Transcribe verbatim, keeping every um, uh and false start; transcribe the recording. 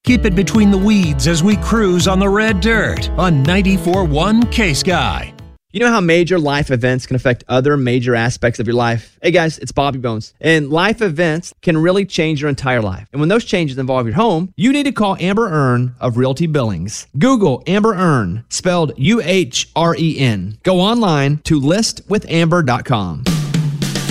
Keep it between the weeds as we cruise on the red dirt on ninety-four point one K-Sky. You know how major life events can affect other major aspects of your life? Hey guys, it's Bobby Bones. And life events can really change your entire life. And when those changes involve your home, you need to call Amber Earn of Realty Billings. Google Amber Earn, spelled U H R E N. Go online to list with amber dot com.